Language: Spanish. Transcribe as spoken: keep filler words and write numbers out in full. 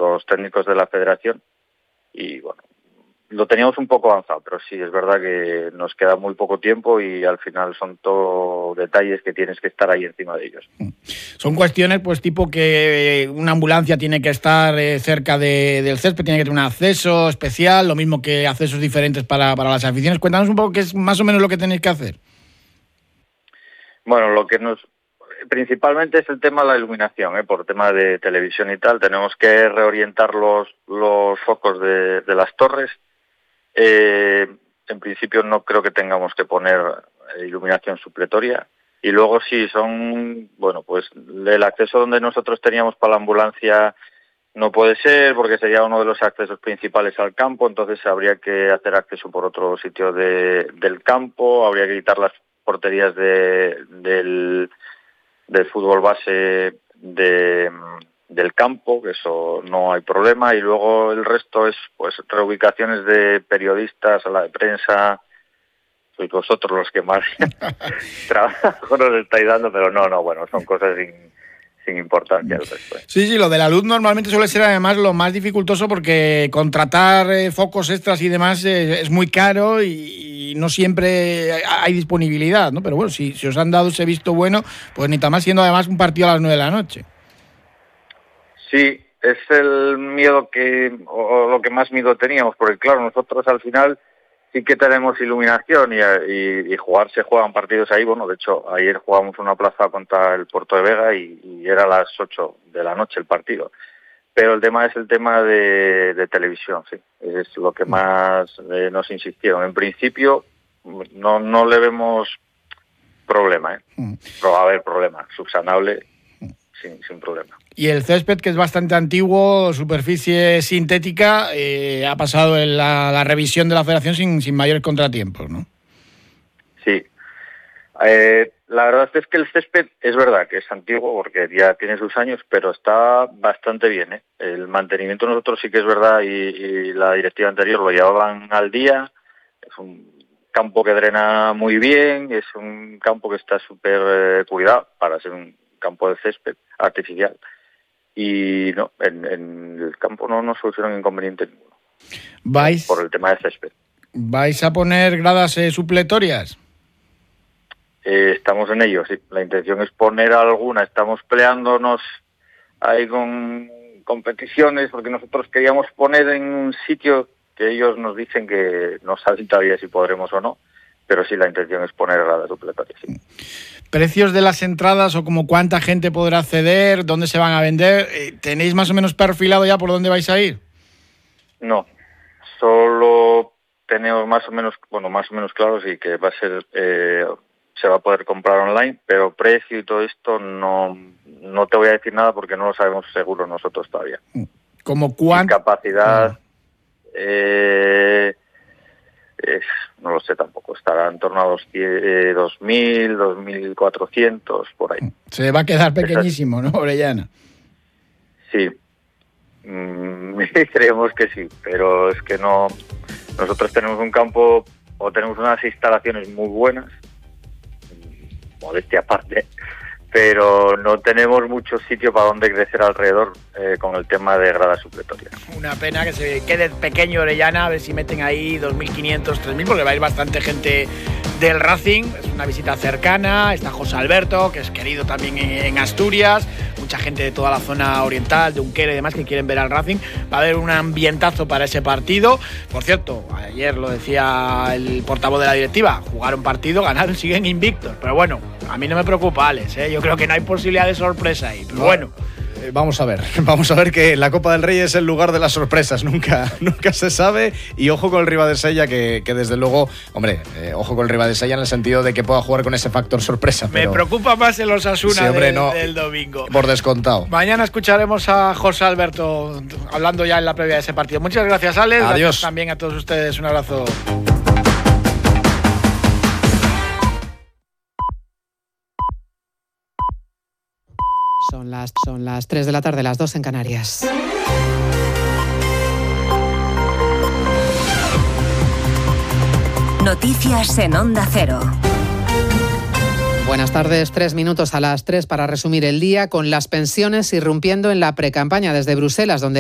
los técnicos de la federación y bueno, lo teníamos un poco avanzado, pero sí, es verdad que nos queda muy poco tiempo y al final son todo detalles que tienes que estar ahí encima de ellos. Son cuestiones, pues, tipo que una ambulancia tiene que estar eh, cerca de, del césped, tiene que tener un acceso especial, lo mismo que accesos diferentes para, para las aficiones. Cuéntanos un poco qué es más o menos lo que tenéis que hacer. Bueno, lo que nos... Principalmente es el tema de la iluminación, ¿eh? Por tema de televisión y tal. Tenemos que reorientar los, los focos de, de las torres. Eh, en principio no creo que tengamos que poner iluminación supletoria y luego sí son, bueno, pues el acceso donde nosotros teníamos para la ambulancia no puede ser porque sería uno de los accesos principales al campo, entonces habría que hacer acceso por otro sitio de, del campo, habría que quitar las porterías de, del, del fútbol base de... del campo, que eso no hay problema, y luego el resto es pues reubicaciones de periodistas, sala de prensa, sois vosotros los que más trabajo nos estáis dando, pero no, no, bueno, son cosas sin, sin importancia. Sí, sí, lo de la luz normalmente suele ser además lo más dificultoso porque contratar eh, focos extras y demás eh, es muy caro y, y no siempre hay disponibilidad, ¿no? Pero bueno, si, si os han dado ese visto bueno, pues ni tan más siendo además un partido a las nueve de la noche. Sí, es el miedo que, o lo que más miedo teníamos, porque claro, nosotros al final sí que tenemos iluminación y, y, y jugar, se juegan partidos ahí. Bueno, de hecho, ayer jugamos una plaza contra el Puerto de Vega y, y era a las ocho de la noche el partido. Pero el tema es el tema de, de televisión, sí, es lo que más eh, nos insistieron. En principio, no, no le vemos problema, ¿eh? Pero va a haber problema, subsanable, sin, sin problema. Y el césped, que es bastante antiguo, superficie sintética, eh, ha pasado en la, la revisión de la federación sin, sin mayores contratiempos, ¿no? Sí. Eh, la verdad es que el césped es verdad que es antiguo porque ya tiene sus años, pero está bastante bien, ¿eh? El mantenimiento nosotros sí que es verdad y, y la directiva anterior lo llevaban al día. Es un campo que drena muy bien, es un campo que está súper eh, cuidado para ser un campo de césped artificial. Y no, en, en el campo no nos solucionan inconveniente ninguno. ¿Vais? Por el tema de césped. ¿Vais a poner gradas eh, supletorias? Eh, estamos en ello, sí. La intención es poner alguna. Estamos peleándonos ahí con competiciones porque nosotros queríamos poner en un sitio que ellos nos dicen que no saben todavía si podremos o no, pero sí la intención es poner gradas supletorias, sí. ¿Precios de las entradas o como cuánta gente podrá acceder? ¿Dónde se van a vender? ¿Tenéis más o menos perfilado ya por dónde vais a ir? No, solo tenemos más o menos, bueno, más o menos claro, sí, que va a ser, eh, se va a poder comprar online, pero precio y todo esto no, no te voy a decir nada porque no lo sabemos seguro nosotros todavía. ¿Como cuánto? Capacidad, ah. eh... Es, no lo sé tampoco, estará en torno a dos mil, dos mil cuatrocientos, por ahí. Se va a quedar pequeñísimo, ¿no, Orellana? Sí, mm, creemos que sí, pero es que no... Nosotros tenemos un campo, o tenemos unas instalaciones muy buenas, modestia aparte, pero no tenemos mucho sitio para donde crecer alrededor eh, con el tema de gradas supletorias. Una pena que se quede pequeño Orellana, a ver si meten ahí dos mil quinientos, tres mil, porque va a ir bastante gente del Racing, es una visita cercana, está José Alberto, que es querido también en Asturias, mucha gente de toda la zona oriental, de Unquera y demás, que quieren ver al Racing, va a haber un ambientazo para ese partido. Por cierto, ayer lo decía el portavoz de la directiva, jugaron partido, ganaron, siguen invictos, pero bueno, a mí no me preocupa, Alex, ¿eh? Yo creo que no hay posibilidad de sorpresa ahí, pero bueno. Eh, vamos a ver, vamos a ver que la Copa del Rey es el lugar de las sorpresas, nunca, nunca se sabe, y ojo con el Ribadesella, que, que desde luego, hombre, eh, ojo con el Ribadesella en el sentido de que pueda jugar con ese factor sorpresa. Me pero... preocupa más el Osasuna sí, hombre, del, no, del domingo. Por descontado. Mañana escucharemos a José Alberto hablando ya en la previa de ese partido. Muchas gracias, Alex. Adiós. Gracias también a todos ustedes, un abrazo. Son las, son las tres de la tarde, las dos en Canarias. Noticias en Onda Cero. Buenas tardes, tres minutos a las tres para resumir el día con las pensiones irrumpiendo en la precampaña desde Bruselas, donde